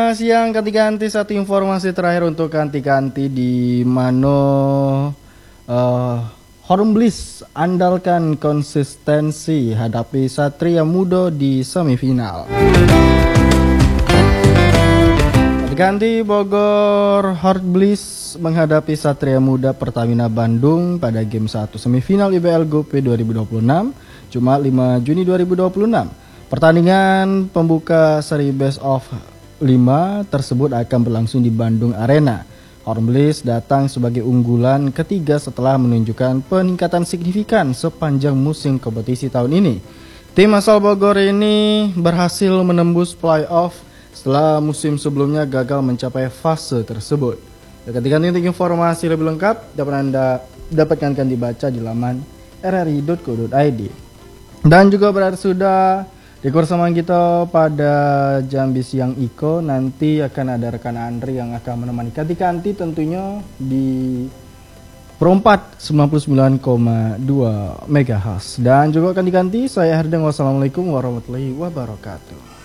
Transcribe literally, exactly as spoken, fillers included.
Selamat siang kanti-kanti, satu informasi terakhir untuk kanti-kanti di Mano uh, Hornbliss andalkan konsistensi hadapi Satria Muda di semifinal. Kanti Bogor Hornbliss menghadapi Satria Muda Pertamina Bandung pada game satu semifinal I B L Group dua ribu dua puluh enam Jumat lima Juni dua ribu dua puluh enam. Pertandingan pembuka seri best of lima tersebut akan berlangsung di Bandung Arena. Hornbliss datang sebagai unggulan ketiga setelah menunjukkan peningkatan signifikan sepanjang musim kompetisi tahun ini. Tim asal Bogor ini berhasil menembus playoff setelah musim sebelumnya gagal mencapai fase tersebut. Ketika untuk informasi lebih lengkap dapat Anda dapatkan kan dibaca di laman r r i dot co dot i d. Dan juga berarti sudah di kebersamaan kita pada Jambi Siang Iko, nanti akan ada rekan Andri yang akan menemani kanti-kanti tentunya di Perempat sembilan puluh sembilan koma dua megahertz. Dan juga kanti-kanti, saya Herdeng, wassalamualaikum warahmatullahi wabarakatuh.